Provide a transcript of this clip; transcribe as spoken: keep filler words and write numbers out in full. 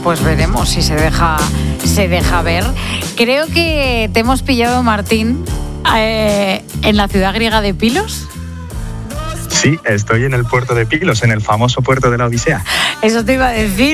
pues veremos si se deja, se deja ver. Creo que te hemos pillado, Martín, eh, en la ciudad griega de Pilos. Sí, estoy en el puerto de Pilos, en el famoso puerto de la Odisea. Eso te iba a decir.